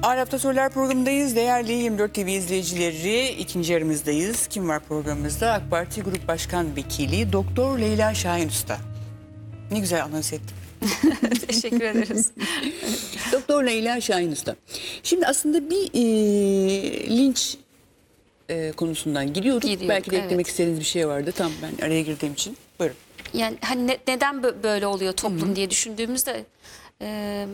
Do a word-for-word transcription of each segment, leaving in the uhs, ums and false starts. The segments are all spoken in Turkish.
Arap'ta Sorular programındayız. Değerli yirmi dört T V izleyicileri, ikinci yarımızdayız. Kim var programımızda? AK Parti Grup Başkan Vekili Doktor Leyla Şahin Usta. Ne güzel anons ettim. Teşekkür ederiz. Doktor Leyla Şahin Usta. Şimdi aslında bir e, linç e, konusundan gidiyorduk. Gidiyorduk, Belki de evet. eklemek istediğiniz bir şey vardı. Tam ben araya girdiğim için. Buyurun. Yani hani ne- neden bö- böyle oluyor toplum Hı-hı. diye düşündüğümüzde e,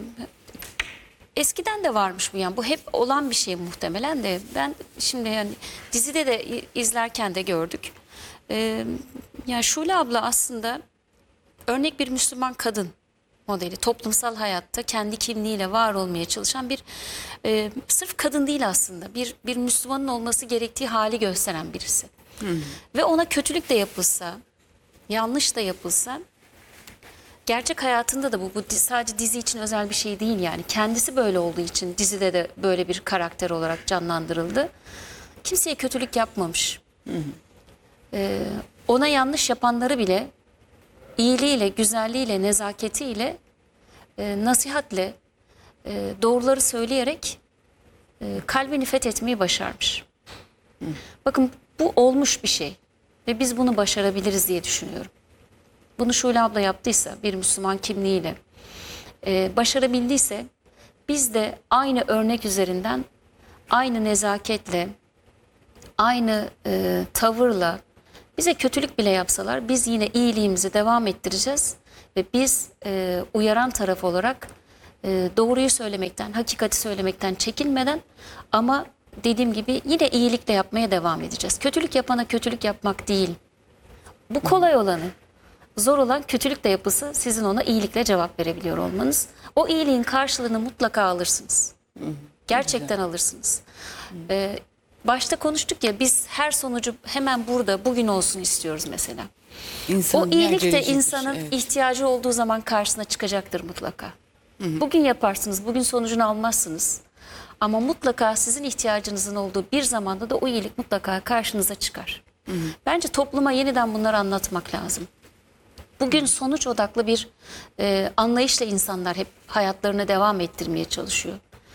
eskiden de varmış bu, yani bu hep olan bir şey muhtemelen de ben şimdi yani dizide de i- izlerken de gördük. E, yani Şule abla aslında örnek bir Müslüman kadın modeli, toplumsal hayatta kendi kimliğiyle var olmaya çalışan bir e, sırf kadın değil aslında bir bir Müslümanın olması gerektiği hali gösteren birisi. Hı. Ve ona kötülük de yapılsa, yanlış da yapılsa, gerçek hayatında da bu, bu sadece dizi için özel bir şey değil yani. Kendisi böyle olduğu için dizide de böyle bir karakter olarak canlandırıldı. Kimseye kötülük yapmamış. Hı hı. Ee, ona yanlış yapanları bile iyiliğiyle, güzelliğiyle, nezaketiyle, e, nasihatle, e, doğruları söyleyerek e, kalbini fethetmeyi başarmış. Hı. Bakın bu olmuş bir şey. Ve biz bunu başarabiliriz diye düşünüyorum. Bunu Şule abla yaptıysa bir Müslüman kimliğiyle e, başarabildiyse biz de aynı örnek üzerinden aynı nezaketle, aynı e, tavırla bize kötülük bile yapsalar biz yine iyiliğimizi devam ettireceğiz. Ve biz e, uyaran taraf olarak e, doğruyu söylemekten, hakikati söylemekten çekinmeden ama dediğim gibi yine iyilikle yapmaya devam edeceğiz. Kötülük yapana kötülük yapmak değil. Bu kolay olanı. Zor olan kötülük de yapısı sizin ona iyilikle cevap verebiliyor olmanız. O iyiliğin karşılığını mutlaka alırsınız. Gerçekten alırsınız. Ee, başta konuştuk ya, biz her sonucu hemen burada bugün olsun istiyoruz mesela. İnsan o iyilik de gelecek insanın şey, evet. ihtiyacı olduğu zaman karşısına çıkacaktır mutlaka. Hı hı. Bugün yaparsınız, bugün sonucunu almazsınız. Ama mutlaka sizin ihtiyacınızın olduğu bir zamanda da o iyilik mutlaka karşınıza çıkar. Hı hı. Bence topluma yeniden bunları anlatmak lazım. Bugün sonuç odaklı bir e, anlayışla insanlar hep hayatlarını devam ettirmeye çalışıyor.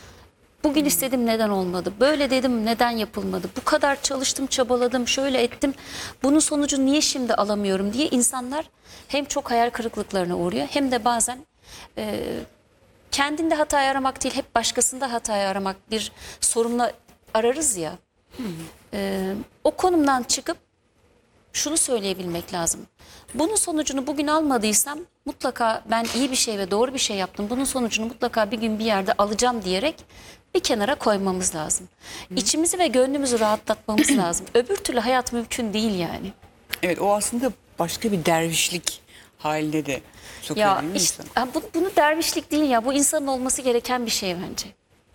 Bugün hmm. istedim, neden olmadı? Böyle dedim, neden yapılmadı? Bu kadar çalıştım, çabaladım, şöyle ettim. Bunun sonucunu niye şimdi alamıyorum diye insanlar hem çok hayal kırıklıklarına uğruyor hem de bazen e, kendinde hatayı aramak değil, hep başkasında hatayı aramak, bir sorunla ararız ya. Hmm. E, o konumdan çıkıp şunu söyleyebilmek lazım. Bunun sonucunu bugün almadıysam mutlaka ben iyi bir şey ve doğru bir şey yaptım. Bunun sonucunu mutlaka bir gün bir yerde alacağım diyerek bir kenara koymamız lazım. Hı. İçimizi ve gönlümüzü rahatlatmamız lazım. Öbür türlü hayat mümkün değil yani. Evet, o aslında başka bir dervişlik halinde de sokuyor ya değil mi işte, insan? bu, bunu dervişlik değil ya. Bu insanın olması gereken bir şey bence.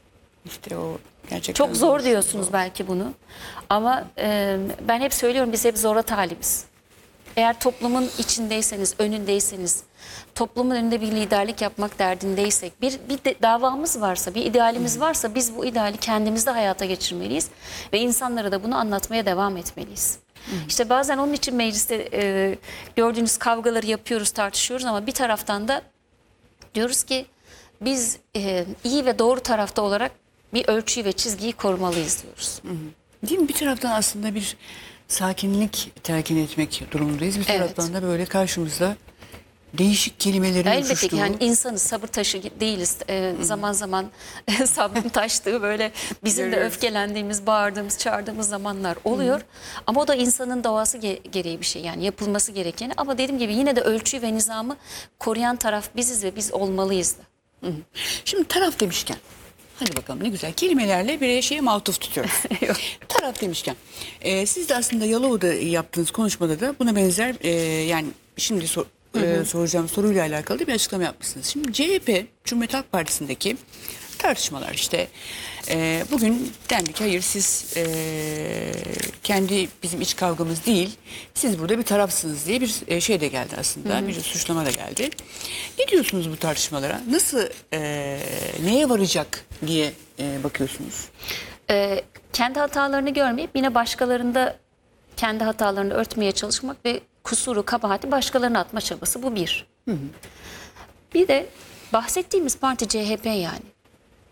İşte o gerçekten çok zor diyorsunuz zor. Belki bunu. Ama e, ben hep söylüyorum, biz hep zora talibiz. Eğer toplumun içindeyseniz, önündeyseniz, toplumun önünde bir liderlik yapmak derdindeysek, bir, bir de davamız varsa, bir idealimiz varsa biz bu ideali kendimizde hayata geçirmeliyiz. Ve insanlara da bunu anlatmaya devam etmeliyiz. Hı. İşte bazen onun için mecliste e, gördüğünüz kavgaları yapıyoruz, tartışıyoruz ama bir taraftan da diyoruz ki biz e, iyi ve doğru tarafta olarak bir ölçüyü ve çizgiyi korumalıyız diyoruz. Hı hı. Değil mi? Bir taraftan aslında bir sakinlik telkin etmek durumundayız. Bir taraftan evet. da böyle karşımızda değişik kelimelerin elbette uçuştuğu. Yani insanız, sabır taşı değiliz. Ee, zaman zaman sabrın taştığı, böyle bizim de öfkelendiğimiz, bağırdığımız, çağırdığımız zamanlar oluyor. Hı. Ama o da insanın doğası ge gereği bir şey, yani yapılması gerekeni. Ama dediğim gibi yine de ölçüyü ve nizamı koruyan taraf biziz ve biz olmalıyız da. Hı hı. Şimdi taraf demişken, hadi bakalım ne güzel kelimelerle bir şeye matuf tutuyoruz. Taraf demişken, e, siz de aslında Yalova'da yaptığınız konuşmada da buna benzer e, yani şimdi sor, e, soracağım soruyla alakalı bir açıklama yapmışsınız. Şimdi C H P, Cumhuriyet Halk Partisi'ndeki tartışmalar işte e, bugün dendi ki hayır siz e, kendi bizim iç kavgamız değil, siz burada bir tarafsınız diye bir e, şey de geldi aslında, hı hı. bir suçlama da geldi. Ne diyorsunuz bu tartışmalara? Nasıl e, neye varacak diye e, bakıyorsunuz? Ee, kendi hatalarını görmeyip yine başkalarında kendi hatalarını örtmeye çalışmak ve kusuru, kabahati başkalarına atma çabası, bu bir. Hı hı. Bir de bahsettiğimiz parti C H P yani.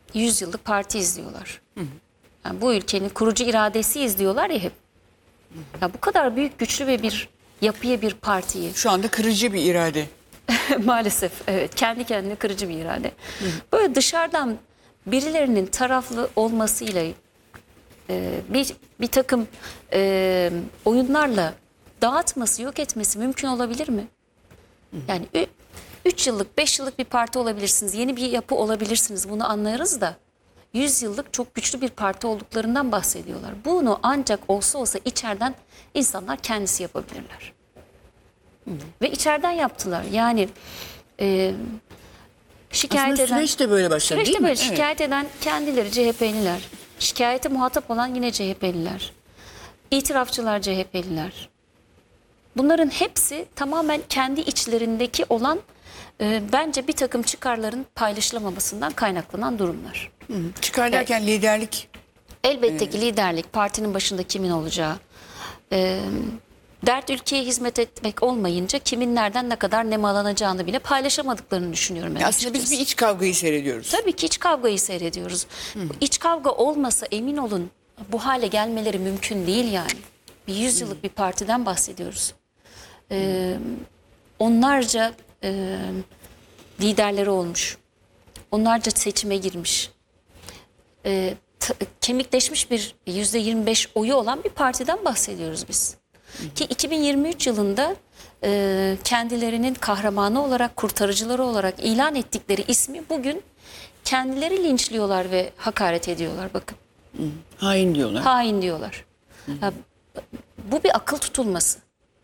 yüz yıllık parti izliyorlar. Yani bu ülkenin kurucu iradesi izliyorlar ya hep. Ya bu kadar büyük, güçlü ve bir yapıya bir partiyi Şu anda kırıcı bir irade. maalesef evet kendi kendine kırıcı bir irade. Böyle dışarıdan birilerinin taraflı olmasıyla e, bir bir takım e, oyunlarla dağıtması, yok etmesi mümkün olabilir mi? Yani üç yıllık, beş yıllık bir parti olabilirsiniz. Yeni bir yapı olabilirsiniz. Bunu anlarız da yüz yıllık çok güçlü bir parti olduklarından bahsediyorlar. Bunu ancak olsa olsa içeriden insanlar kendisi yapabilirler. Hı. Ve içeriden yaptılar. Yani e, şikayet Aslında eden... süreç de böyle başladı değil Süreçte mi? böyle şikayet eden kendileri C H P'liler. Şikayete muhatap olan yine C H P'liler. İtirafçılar C H P'liler. Bunların hepsi tamamen kendi içlerindeki olan e, bence bir takım çıkarların paylaşılamamasından kaynaklanan durumlar. Hı hı. Çıkar derken liderlik. Elbette ki liderlik, partinin başında kimin olacağı, e, dert ülkeye hizmet etmek olmayınca kimin nereden ne kadar nemalanacağını bile paylaşamadıklarını düşünüyorum. Ben Aslında biz açıkçası. bir iç kavgayı seyrediyoruz. Tabii ki iç kavgayı seyrediyoruz. Bu İç kavga olmasa emin olun bu hale gelmeleri mümkün değil yani. Bir yüz yıllık bir partiden bahsediyoruz. Ee, onlarca e, liderleri olmuş. Onlarca seçime girmiş. Ee, t- kemikleşmiş bir yüzde yirmi beş oyu olan bir partiden bahsediyoruz biz. Ki iki bin yirmi üç yılında e, kendilerinin kahramanı olarak, kurtarıcıları olarak ilan ettikleri ismi bugün kendileri linçliyorlar ve hakaret ediyorlar bakın. Hain diyorlar. Hain diyorlar. Ya, bu bir akıl tutulması.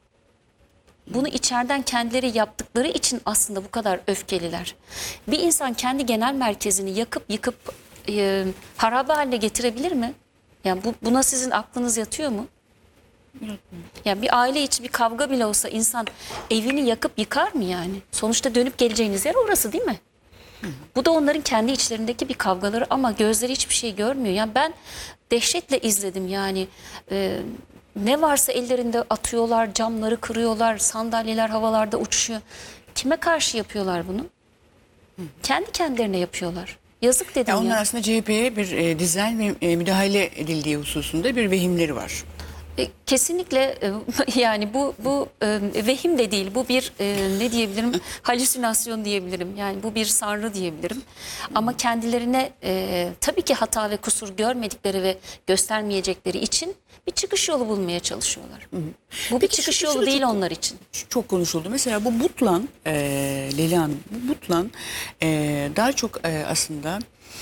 Bunu içeriden kendileri yaptıkları için aslında bu kadar öfkeliler. Bir insan kendi genel merkezini yakıp yıkıp e, harabe haline getirebilir mi? Yani bu, buna sizin aklınız yatıyor mu? Yani bir aile içi bir kavga bile olsa insan evini yakıp yıkar mı yani? Sonuçta dönüp geleceğiniz yer orası değil mi? Bu da onların kendi içlerindeki bir kavgaları ama gözleri hiçbir şey görmüyor. Yani ben dehşetle izledim yani e, ne varsa ellerinde atıyorlar, camları kırıyorlar, sandalyeler havalarda uçuşuyor. Kime karşı yapıyorlar bunu? Kendi kendilerine yapıyorlar. Yazık dedim Ya onlar ya. aslında C H P'ye bir e, dizayn ve e, müdahale edildiği hususunda bir vehimleri var. E, Kesinlikle e, yani bu bu e, vehim de değil, bu bir e, ne diyebilirim, halüsinasyon diyebilirim, yani bu bir sanrı diyebilirim ama kendilerine e, tabii ki hata ve kusur görmedikleri ve göstermeyecekleri için bir çıkış yolu bulmaya çalışıyorlar. Bu bir Peki çıkış şu- yolu şunu değil çok- onlar için. Çok konuşuldu. Mesela bu Butlan, e, Leyla Hanım, bu Butlan e, daha çok e, aslında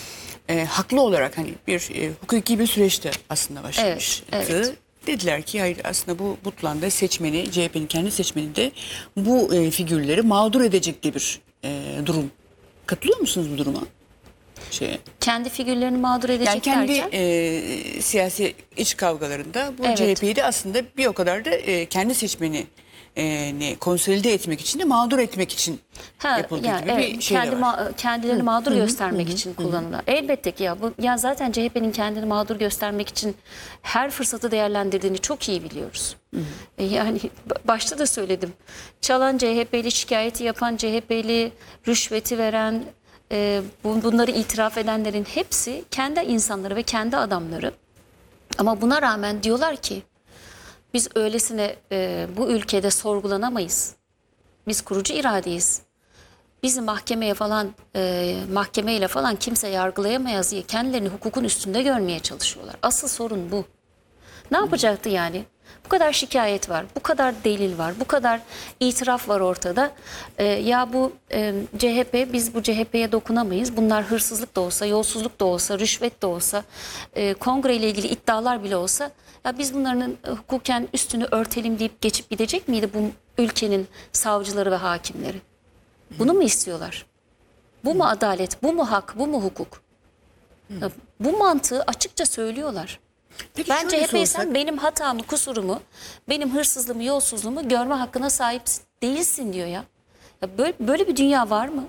e, haklı olarak hani bir e, hukuki bir süreçte aslında başlamıştı. Evet, evet. Dediler ki hayır aslında bu Butlan'da seçmeni, C H P'nin kendi seçmeni de bu e, figürleri mağdur edecek de bir e, durum. Katılıyor musunuz bu duruma? Şeye. Kendi figürlerini mağdur edecek Yani kendi derken e, siyasi iç kavgalarında bu Evet. C H P'yi de aslında bir o kadar da e, kendi seçmeni e, ne, konsolide etmek için de mağdur etmek için Ha, yapıldığı yani gibi evet, bir şey kendi de var. ma- kendilerini mağdur göstermek için kullanırlar. Elbette ki ya bu ya zaten C H P'nin kendini mağdur göstermek için her fırsatı değerlendirdiğini çok iyi biliyoruz. E, Yani b- başta da söyledim. Çalan C H P'li, şikayeti yapan C H P'li, rüşveti veren, e, bu- bunları itiraf edenlerin hepsi kendi insanları ve kendi adamları. Ama buna rağmen diyorlar ki biz öylesine e, bu ülkede sorgulanamayız. Biz kurucu iradeyiz. Bizi mahkemeye falan, e, mahkemeyle falan kimse yargılayamayız diye kendilerini hukukun üstünde görmeye çalışıyorlar. Asıl sorun bu. Ne yapacaktı yani? Bu kadar şikayet var, bu kadar delil var, bu kadar itiraf var ortada. E, ya bu e, C H P, biz bu C H P'ye dokunamayız. Bunlar hırsızlık da olsa, yolsuzluk da olsa, rüşvet de olsa, e, kongre ile ilgili iddialar bile olsa, ya biz bunların e, hukuken üstünü örtelim deyip geçip gidecek miydi bu ülkenin savcıları ve hakimleri? Bunu mu istiyorlar? Bu mu adalet, bu mu hak, bu mu hukuk? Ya, bu mantığı açıkça söylüyorlar. Peki Ben şöyle C H P'yi sen sorsak- benim hatamı, kusurumu, benim hırsızlığımı, yolsuzluğumu görme hakkına sahip değilsin diyor ya. Ya böyle, böyle bir dünya var mı?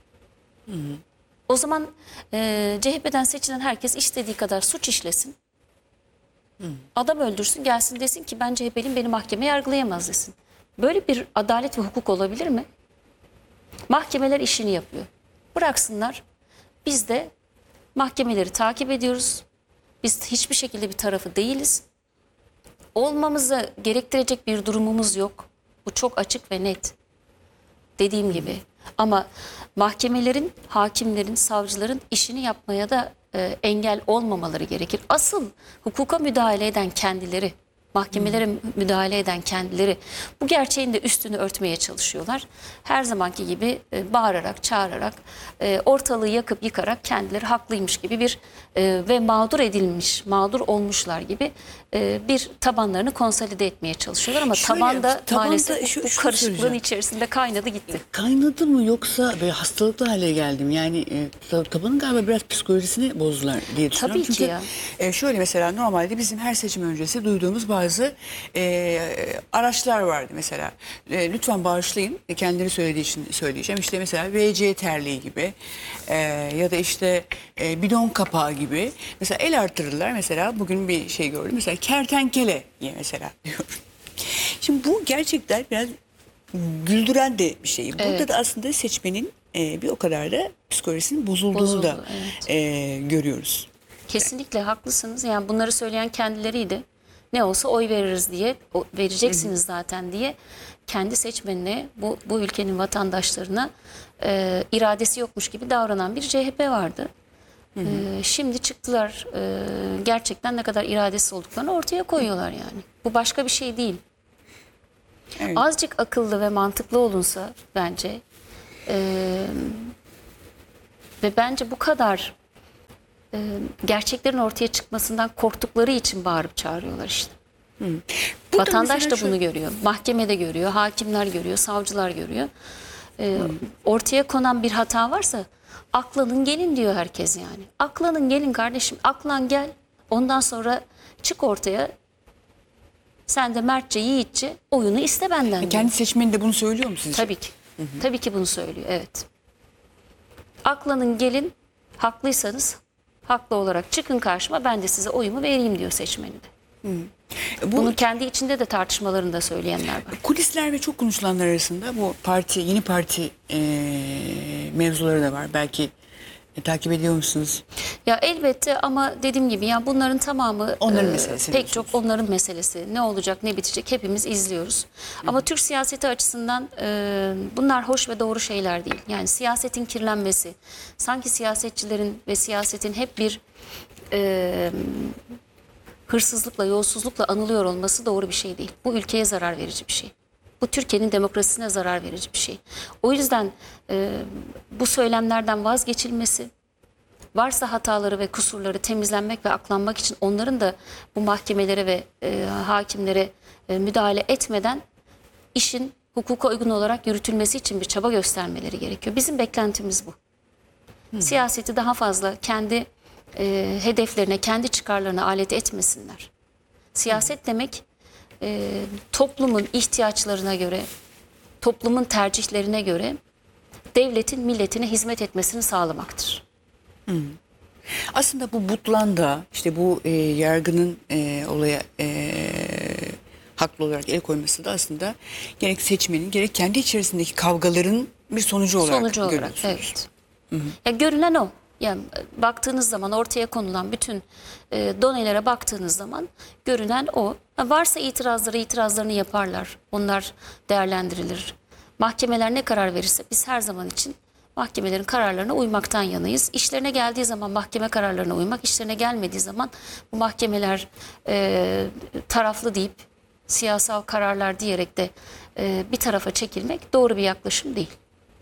O zaman e, C H P'den seçilen herkes istediği kadar suç işlesin. Adam öldürsün, gelsin desin ki ben C H P'liyim, beni mahkeme yargılayamaz desin. Böyle bir adalet ve hukuk olabilir mi? Mahkemeler işini yapıyor. Bıraksınlar, biz de Mahkemeleri takip ediyoruz. Biz hiçbir şekilde bir tarafı değiliz. Olmamızı gerektirecek bir durumumuz yok. Bu çok açık ve net. Dediğim gibi. Ama mahkemelerin, hakimlerin, savcıların işini yapmaya da e, engel olmamaları gerekir. Asıl hukuka müdahale eden kendileri, mahkemelere müdahale eden kendileri bu gerçeğin de üstünü örtmeye çalışıyorlar. Her zamanki gibi e, bağırarak, çağırarak, e, ortalığı yakıp yıkarak kendileri haklıymış gibi bir e, ve mağdur edilmiş, mağdur olmuşlar gibi e, bir tabanlarını konsolide etmeye çalışıyorlar. Ama Şöyle, tabanda, tabanda maalesef şu- bu, bu şunu karışıklığın söyleyeceğim. içerisinde kaynadı gitti. Kaynadı mı yoksa böyle hastalıklı hale geldim? Yani e, tab- tabanın galiba biraz psikolojisini bozdular diye düşünüyorum. Tabii ki Çünkü ya. e, şöyle mesela normalde bizim her seçim öncesi duyduğumuz bazı e, araçlar vardı mesela. E, lütfen bağışlayın. E, kendileri söylediği için söyleyeceğim. İşte mesela V C terliği gibi e, ya da işte e, bidon kapağı gibi. Mesela el artırırlar. Mesela bugün bir şey gördüm. Mesela kertenkele diye mesela diyor. Şimdi bu gerçekten biraz güldüren de bir şey. Burada Evet. da aslında seçmenin e, bir o kadar da psikolojisinin bozulduğunu Bozuldu, da evet. e, görüyoruz. Kesinlikle haklısınız. Yani bunları söyleyen kendileriydi. Ne olsa oy veririz diye, o, vereceksiniz zaten diye kendi seçmenine, bu, bu ülkenin vatandaşlarına e, iradesi yokmuş gibi davranan bir C H P vardı. E, şimdi çıktılar, e, gerçekten ne kadar iradesiz olduklarını ortaya koyuyorlar yani. Bu başka bir şey değil. Evet. Azıcık akıllı ve mantıklı olunsa bence e, ve bence bu kadar e, gerçeklerin ortaya çıkmasından korktukları için bağırıp çağırıyorlar işte. Burada Vatandaş mesela da şu- bunu görüyor. Mahkemede görüyor, hakimler görüyor, savcılar görüyor. E, ortaya konan bir hata varsa aklanın gelin diyor herkes yani. Aklanın gelin kardeşim, aklan gel. Ondan sonra çık ortaya. Sen de mertçe, yiğitçe oyunu iste benden diyor. Kendi seçmeni de bunu söylüyor mu sizce? Tabii ki. Tabii ki bunu söylüyor. Evet. Aklanın gelin, haklıysanız haklı olarak çıkın karşıma, ben de size oyumu vereyim diyor seçmeni de. Bu Bunu kendi içinde de tartışmalarında söyleyenler var. kulisler ve çok konuşulanlar arasında bu parti, yeni parti e, mevzuları da var. Belki e, takip ediyor musunuz? Ya elbette ama dediğim gibi ya bunların tamamı Onların e, meselesi pek diyorsunuz. çok onların meselesi. Ne olacak ne bitecek hepimiz izliyoruz. Ama Türk siyaseti açısından e, bunlar hoş ve doğru şeyler değil. Yani siyasetin kirlenmesi, sanki siyasetçilerin ve siyasetin hep bir e, hırsızlıkla, yolsuzlukla anılıyor olması doğru bir şey değil. Bu ülkeye zarar verici bir şey. Bu Türkiye'nin demokrasisine zarar verici bir şey. O yüzden e, bu söylemlerden vazgeçilmesi, varsa hataları ve kusurları temizlenmek ve aklanmak için onların da bu mahkemelere ve e, hakimlere e, müdahale etmeden işin hukuka uygun olarak yürütülmesi için bir çaba göstermeleri gerekiyor. Bizim beklentimiz bu. Siyaseti daha fazla kendi e, hedeflerine, kendi çıkarlarına alet etmesinler. Siyaset demek e, toplumun ihtiyaçlarına göre, toplumun tercihlerine göre devletin milletine hizmet etmesini sağlamaktır. Aslında bu Butlanda, işte bu e, yargının e, olaya e, haklı olarak el koyması da aslında gerek seçmenin gerek kendi içerisindeki kavgaların bir sonucu olarak Sonucu olarak, görüyorsunuz. evet. Ya görünen o. Yani baktığınız zaman ortaya konulan bütün e, donelere baktığınız zaman görünen o. Ha, varsa itirazları itirazlarını yaparlar. Onlar değerlendirilir. Mahkemeler ne karar verirse biz her zaman için mahkemelerin kararlarına uymaktan yanayız. İşlerine geldiği zaman mahkeme kararlarına uymak, işlerine gelmediği zaman bu mahkemeler e, taraflı deyip siyasal kararlar diyerek de e, bir tarafa çekilmek doğru bir yaklaşım değil.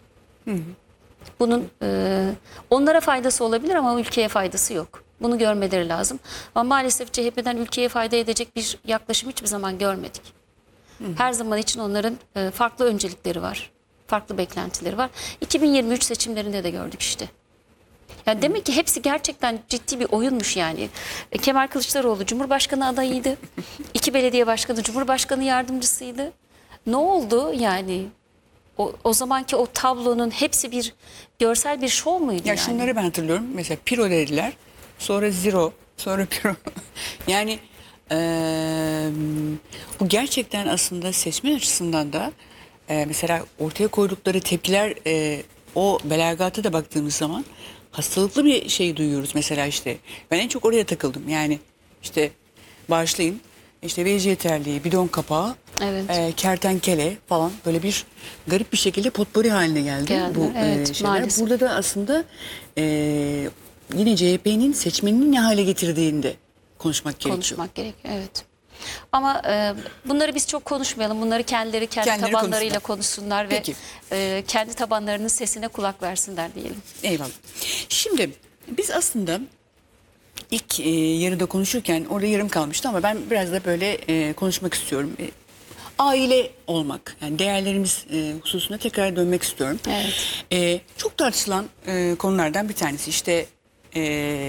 Bunun e, onlara faydası olabilir ama ülkeye faydası yok. Bunu görmeleri lazım. Ama maalesef C H P'den ülkeye fayda edecek bir yaklaşım hiçbir zaman görmedik. Her zaman için onların e, farklı öncelikleri var. Farklı beklentileri var. iki bin yirmi üç seçimlerinde de gördük işte. Yani demek ki hepsi gerçekten ciddi bir oyunmuş yani. E, Kemal Kılıçdaroğlu Cumhurbaşkanı adayıydı. İki belediye başkanı Cumhurbaşkanı yardımcısıydı. Ne oldu yani? O, o zamanki o tablonun hepsi bir görsel bir şov muydu Ya yani? şunları ben hatırlıyorum. Mesela Piro dediler. Sonra Zero. Sonra Piro. Yani eee, bu gerçekten aslında seçmen açısından da eee, mesela ortaya koydukları tepkiler, eee, o belagatı da baktığımız zaman hastalıklı bir şey duyuyoruz mesela işte. Ben en çok oraya takıldım. Yani işte bağışlayın. İşte V C terliği, bidon kapağı, Evet. e, kertenkele falan böyle bir garip bir şekilde potpori haline geldi, Geldi, bu evet, e, şeyler. maalesef. Burada da aslında e, yine C H P'nin seçmenini ne hale getirdiğini de konuşmak gerekiyor. Konuşmak gerekiyor, evet. Ama e, bunları biz çok konuşmayalım. Bunları kendileri kendi Kendileri tabanlarıyla konuşsunlar. konuşsunlar Peki. ve e, kendi tabanlarının sesine kulak versinler diyelim. Eyvallah. Şimdi biz aslında ilk e, yarıda konuşurken orada yarım kalmıştı ama ben biraz da böyle e, konuşmak istiyorum. E, aile olmak, yani değerlerimiz e, hususuna tekrar dönmek istiyorum. Evet. E, çok tartışılan e, konulardan bir tanesi işte e,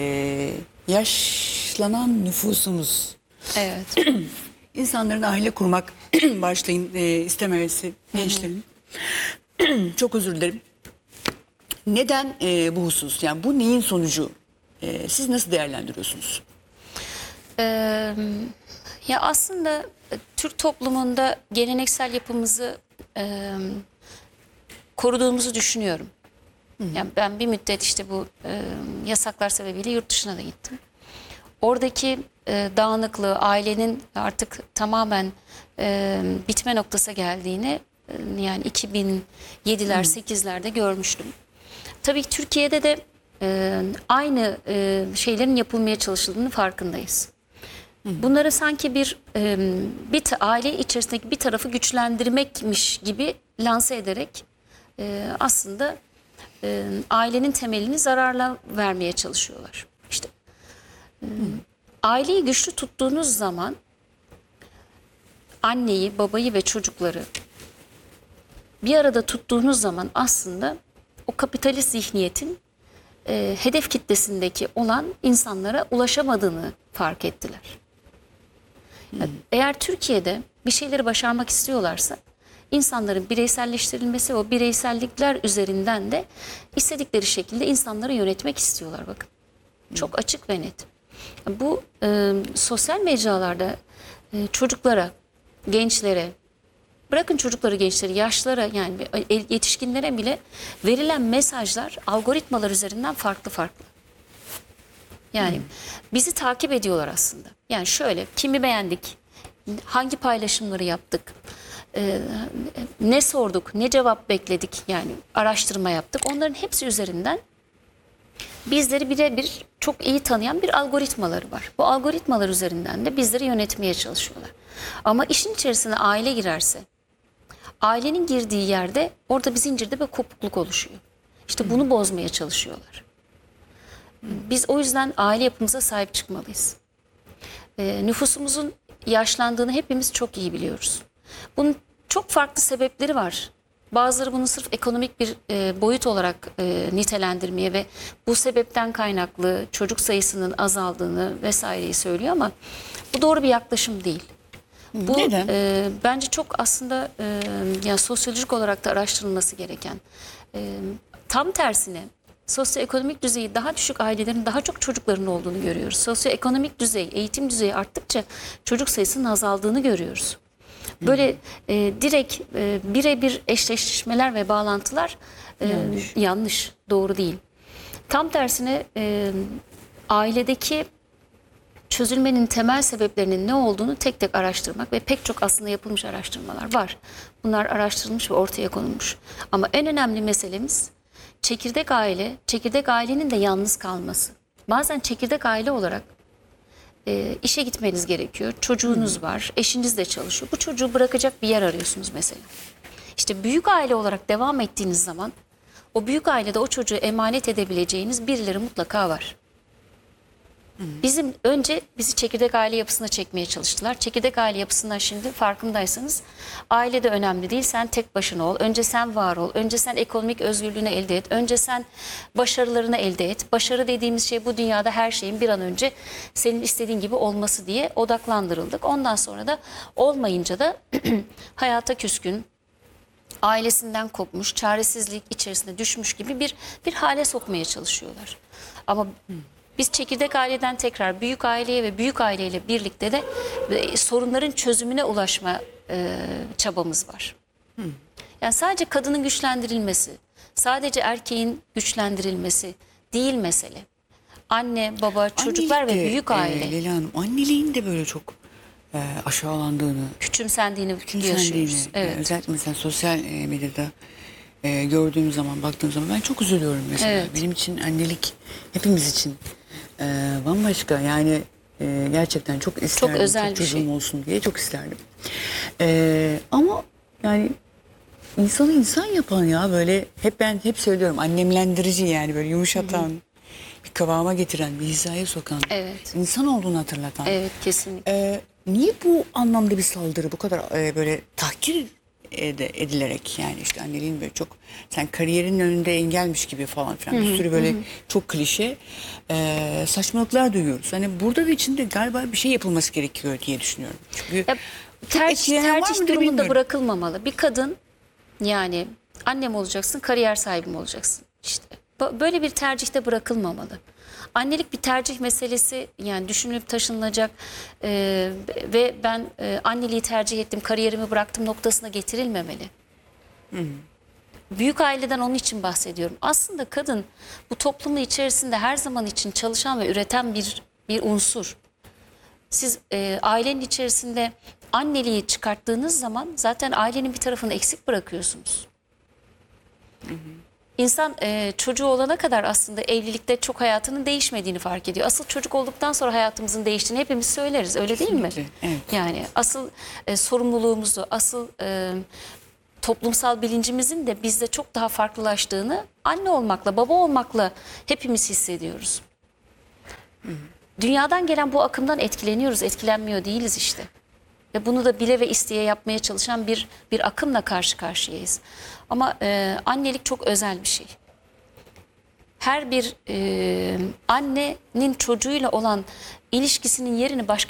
yaşlanan nüfusumuz. Evet. İnsanların aile kurmak başlayın e, istememesi gençlerin. Çok özür dilerim. Neden e, bu husus? Yani bu neyin sonucu? E, siz nasıl değerlendiriyorsunuz? Ee, ya aslında e, Türk toplumunda geleneksel yapımızı e, koruduğumuzu düşünüyorum. Yani ben bir müddet işte bu e, yasaklar sebebiyle yurt dışına da gittim. Oradaki e, dağınıklığı, ailenin artık tamamen e, bitme noktası geldiğini e, yani iki bin yediler, sekizlerde görmüştüm. Tabii ki Türkiye'de de e, aynı e, şeylerin yapılmaya çalışıldığını farkındayız. Bunları sanki bir e, bir ta- aile içerisindeki bir tarafı güçlendirmekmiş gibi lanse ederek e, aslında e, ailenin temelini zararla vermeye çalışıyorlar. İşte e, aileyi güçlü tuttuğunuz zaman anneyi, babayı ve çocukları bir arada tuttuğunuz zaman aslında o kapitalist zihniyetin e, hedef kitlesindeki olan insanlara ulaşamadığını fark ettiler. Ya, eğer Türkiye'de bir şeyleri başarmak istiyorlarsa insanların bireyselleştirilmesi, o bireysellikler üzerinden de istedikleri şekilde insanları yönetmek istiyorlar, bakın. Çok açık ve net. Bu e, sosyal mecralarda e, çocuklara, gençlere, bırakın çocukları, gençleri, yaşlara, yani yetişkinlere bile verilen mesajlar algoritmalar üzerinden farklı farklı. Yani hmm. bizi takip ediyorlar aslında. Yani şöyle, kimi beğendik, hangi paylaşımları yaptık, e, ne sorduk, ne cevap bekledik, yani araştırma yaptık. Onların hepsi üzerinden bizleri birebir çok iyi tanıyan bir algoritmaları var. Bu algoritmalar üzerinden de bizleri yönetmeye çalışıyorlar. Ama işin içerisine aile girerse, ailenin girdiği yerde orada bir zincirde bir kopukluk oluşuyor. İşte bunu bozmaya çalışıyorlar. Biz o yüzden aile yapımıza sahip çıkmalıyız. E, nüfusumuzun yaşlandığını hepimiz çok iyi biliyoruz. Bunun çok farklı sebepleri var. Bazıları bunu sırf ekonomik bir e, boyut olarak e, nitelendirmeye ve bu sebepten kaynaklı çocuk sayısının azaldığını vesaireyi söylüyor ama bu doğru bir yaklaşım değil. Bu e, bence çok aslında e, yani sosyolojik olarak da araştırılması gereken. E, tam tersine sosyoekonomik düzeyi daha düşük ailelerin daha çok çocukların olduğunu görüyoruz. Sosyoekonomik düzey, eğitim düzeyi arttıkça çocuk sayısının azaldığını görüyoruz. Böyle e, direkt e, birebir eşleşmeler ve bağlantılar e, yanlış. yanlış, doğru değil. Tam tersine e, ailedeki çözülmenin temel sebeplerinin ne olduğunu tek tek araştırmak ve pek çok aslında yapılmış araştırmalar var. Bunlar araştırılmış ve ortaya konulmuş. Ama en önemli meselemiz çekirdek aile, çekirdek ailenin de yalnız kalması. Bazen çekirdek aile olarak e, işe gitmeniz gerekiyor. Çocuğunuz hmm. var, eşiniz de çalışıyor. Bu çocuğu bırakacak bir yer arıyorsunuz mesela. İşte büyük aile olarak devam ettiğiniz zaman o büyük ailede o çocuğu emanet edebileceğiniz birileri mutlaka var. Bizim önce bizi çekirdek aile yapısına çekmeye çalıştılar. Çekirdek aile yapısından şimdi farkındaysanız aile de önemli değil. Sen tek başına ol. Önce sen var ol. Önce sen ekonomik özgürlüğünü elde et. Önce sen başarılarını elde et. Başarı dediğimiz şey bu dünyada her şeyin bir an önce senin istediğin gibi olması diye odaklandırıldık. Ondan sonra da olmayınca da hayata küskün, ailesinden kopmuş, çaresizlik içerisinde düşmüş gibi bir bir hale sokmaya çalışıyorlar. Ama biz çekirdek aileden tekrar büyük aileye ve büyük aileyle birlikte de e, sorunların çözümüne ulaşma e, çabamız var. Hı. Yani sadece kadının güçlendirilmesi, sadece erkeğin güçlendirilmesi değil mesele. Anne, baba, çocuklar Annelik ve de, büyük e, aile. Leyla Hanım, anneliğin de böyle çok e, aşağılandığını, Küçümsendiğini küçümsendiğini, yaşıyoruz. e, Evet. özellikle mesela sosyal e, medyada e, gördüğüm zaman, baktığım zaman ben çok üzülüyorum mesela. Evet. Benim için annelik hepimiz için e, bambaşka, yani e, gerçekten çok isterdim. özel bir çocuğum şey. olsun diye çok isterdim. E, ama yani insanı insan yapan, ya böyle hep ben hep söylüyorum, annemlendirici, yani böyle yumuşatan, bir kıvama getiren, bir hizaya sokan, Evet. insan olduğunu hatırlatan. Evet, kesinlikle. Ee, niye bu anlamda bir saldırı bu kadar e, böyle tahkir ed- edilerek, yani işte anneliğin böyle çok, sen kariyerin önünde engelmiş gibi falan filan, bir sürü böyle çok klişe e, saçmalıklar duyuyoruz. Hani burada da içinde galiba bir şey yapılması gerekiyor diye düşünüyorum. Çünkü Ya, çok tercih etkileyen var tercih mıdır durumunda bilmiyorum. bırakılmamalı. Bir kadın, yani annem olacaksın, kariyer sahibi mi olacaksın? İşte bu- böyle bir tercihte bırakılmamalı. Annelik bir tercih meselesi, yani düşünülüp taşınılacak e, ve ben e, anneliği tercih ettim, kariyerimi bıraktım noktasına getirilmemeli. Büyük aileden onun için bahsediyorum. Aslında kadın bu toplumun içerisinde her zaman için çalışan ve üreten bir bir unsur. Siz e, ailenin içerisinde anneliği çıkarttığınız zaman zaten ailenin bir tarafını eksik bırakıyorsunuz. İnsan e, çocuğu olana kadar aslında evlilikte çok hayatının değişmediğini fark ediyor. Asıl çocuk olduktan sonra hayatımızın değiştiğini hepimiz söyleriz, öyle değil mi? Kesinlikle, evet. Yani asıl e, sorumluluğumuzu, asıl e, toplumsal bilincimizin de bizde çok daha farklılaştığını anne olmakla, baba olmakla hepimiz hissediyoruz. Dünyadan gelen bu akımdan etkileniyoruz, etkilenmiyor değiliz işte. Ve bunu da bile ve isteye yapmaya çalışan bir bir akımla karşı karşıyayız. Ama e, annelik çok özel bir şey. Her bir e, annenin çocuğuyla olan ilişkisinin yerini başka